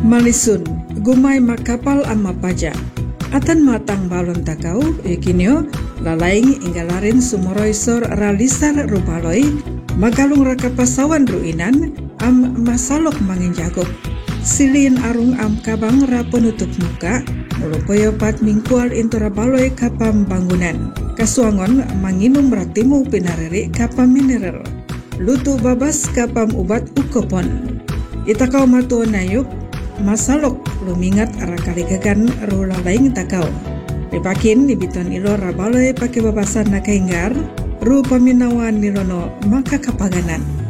Malisun, gumay makapal ama paja. Atan matang balon takau, ikinyo, lalaing inggalarin sumoroysor ralisar rupaloy, magalung rakapasawan ruinan, am masalok manginjagop. Silin arung am kabang ra penutup muka, mulupoyo pat mingkual intora baloy kapam bangunan. Kasuangon manginum ratimu pinariri kapam mineral. Lutu babas kapam ubat ukopon. Itakau matu nayuk, masalok lumingat arakaligagan rulalaing takau. Ripakin nibiton ilo rabaloy pake babasan nakainggar, ru paminawan nilono maka kapaganan.